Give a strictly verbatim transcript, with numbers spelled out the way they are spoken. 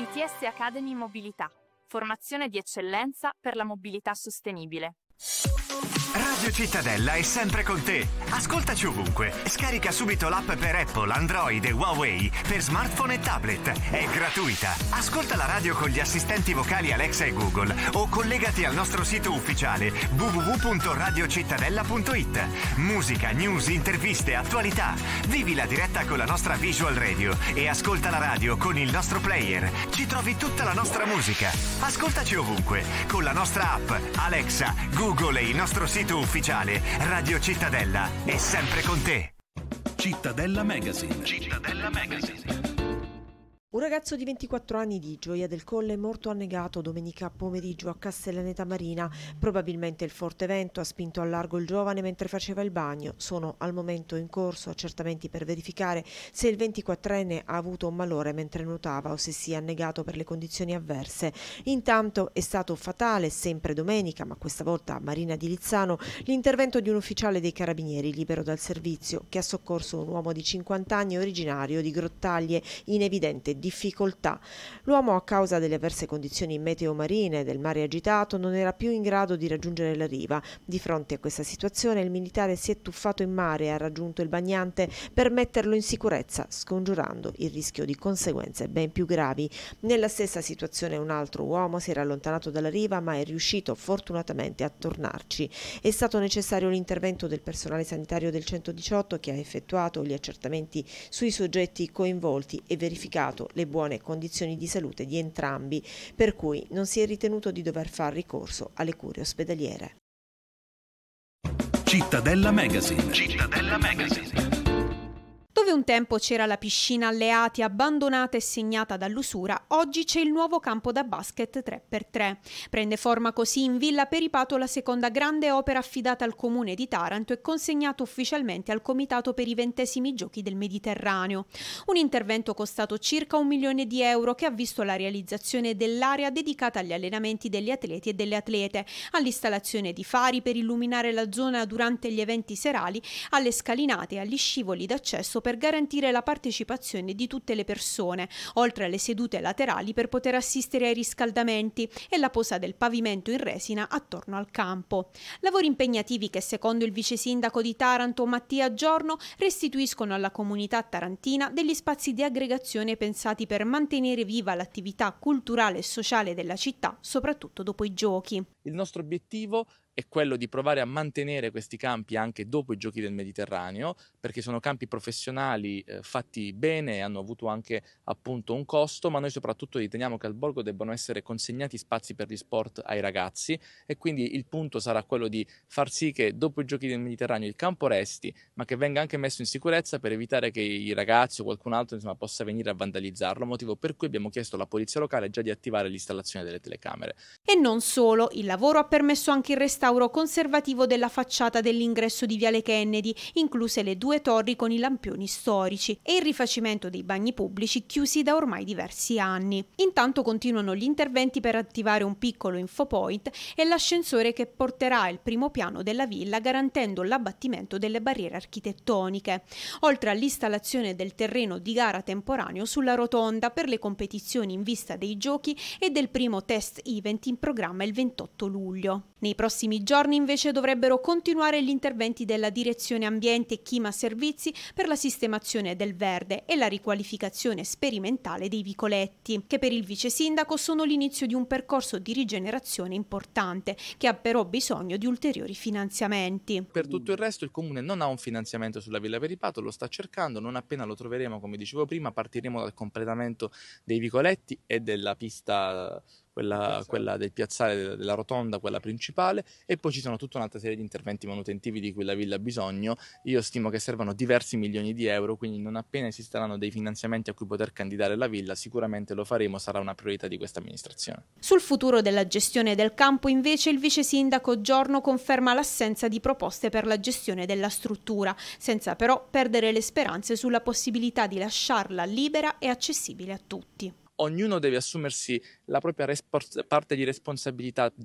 I T S Academy Mobilità, formazione di eccellenza per la mobilità sostenibile. Radio Cittadella è sempre con te. Ascoltaci ovunque. Scarica subito l'app per Apple, Android e Huawei per smartphone e tablet. È gratuita. Ascolta la radio con gli assistenti vocali Alexa e Google o collegati al nostro sito ufficiale w w w punto radio cittadella punto i t. Musica, news, interviste, attualità. Vivi la diretta con la nostra Visual Radio e ascolta la radio con il nostro player. Ci trovi tutta la nostra musica. Ascoltaci ovunque con la nostra app Alexa, Google e il nostro sito ufficiale. Radio Cittadella è sempre con te. Cittadella Magazine. Cittadella Magazine. Un ragazzo di ventiquattro anni di Gioia del Colle è morto annegato domenica pomeriggio a Castellaneta Marina. Probabilmente il forte vento ha spinto al largo il giovane mentre faceva il bagno. Sono al momento in corso accertamenti per verificare se il ventiquattrenne ha avuto un malore mentre nuotava o se sia annegato per le condizioni avverse. Intanto è stato fatale, sempre domenica, ma questa volta a Marina di Lizzano, l'intervento di un ufficiale dei Carabinieri libero dal servizio che ha soccorso un uomo di cinquanta anni originario di Grottaglie in evidente difficoltà. L'uomo, a causa delle avverse condizioni meteo marine e del mare agitato, non era più in grado di raggiungere la riva. Di fronte a questa situazione il militare si è tuffato in mare e ha raggiunto il bagnante per metterlo in sicurezza, scongiurando il rischio di conseguenze ben più gravi. Nella stessa situazione un altro uomo si era allontanato dalla riva ma è riuscito fortunatamente a tornarci. È stato necessario l'intervento del personale sanitario del centodiciotto che ha effettuato gli accertamenti sui soggetti coinvolti e verificato le buone condizioni di salute di entrambi, per cui non si è ritenuto di dover far ricorso alle cure ospedaliere. Cittadella Magazine. Cittadella Magazine. Dove un tempo c'era la piscina Alleati abbandonata e segnata dall'usura, oggi c'è il nuovo campo da basket tre per tre. Prende forma così in Villa Peripato la seconda grande opera affidata al comune di Taranto e consegnato ufficialmente al Comitato per i ventesimi Giochi del Mediterraneo. Un intervento costato circa un milione di euro che ha visto la realizzazione dell'area dedicata agli allenamenti degli atleti e delle atlete, all'installazione di fari per illuminare la zona durante gli eventi serali, alle scalinate e agli scivoli d'accesso per garantire la partecipazione di tutte le persone, oltre alle sedute laterali per poter assistere ai riscaldamenti e la posa del pavimento in resina attorno al campo. Lavori impegnativi che, secondo il vice sindaco di Taranto Mattia Giorno, restituiscono alla comunità tarantina degli spazi di aggregazione pensati per mantenere viva l'attività culturale e sociale della città, soprattutto dopo i giochi. Il nostro obiettivo è quello di provare a mantenere questi campi anche dopo i Giochi del Mediterraneo, perché sono campi professionali eh, fatti bene e hanno avuto anche appunto un costo, ma noi soprattutto riteniamo che al borgo debbano essere consegnati spazi per gli sport ai ragazzi e quindi il punto sarà quello di far sì che dopo i Giochi del Mediterraneo il campo resti, ma che venga anche messo in sicurezza per evitare che i ragazzi o qualcun altro insomma, possa venire a vandalizzarlo, motivo per cui abbiamo chiesto alla polizia locale già di attivare l'installazione delle telecamere. E non solo, il lavoro ha permesso anche il restauro conservativo della facciata dell'ingresso di Viale Kennedy, incluse le due torri con i lampioni storici, e il rifacimento dei bagni pubblici chiusi da ormai diversi anni. Intanto continuano gli interventi per attivare un piccolo infopoint e l'ascensore che porterà il primo piano della villa, garantendo l'abbattimento delle barriere architettoniche, oltre all'installazione del terreno di gara temporaneo sulla rotonda per le competizioni in vista dei giochi e del primo test event in programma il ventotto luglio. Nei prossimi giorni invece dovrebbero continuare gli interventi della Direzione Ambiente e Clima Servizi per la sistemazione del verde e la riqualificazione sperimentale dei vicoletti, che per il vice sindaco sono l'inizio di un percorso di rigenerazione importante, che ha però bisogno di ulteriori finanziamenti. Per tutto il resto il comune non ha un finanziamento sulla Villa Peripato, lo sta cercando, non appena lo troveremo, come dicevo prima, partiremo dal completamento dei vicoletti e della pista Quella, quella del piazzale della rotonda, quella principale, e poi ci sono tutta un'altra serie di interventi manutentivi di cui la villa ha bisogno. Io stimo che servano diversi milioni di euro, quindi non appena esisteranno dei finanziamenti a cui poter candidare la villa, sicuramente lo faremo, sarà una priorità di questa amministrazione. Sul futuro della gestione del campo invece il vice sindaco Giorno conferma l'assenza di proposte per la gestione della struttura, senza però perdere le speranze sulla possibilità di lasciarla libera e accessibile a tutti. Ognuno deve assumersi la propria respons- parte di responsabilità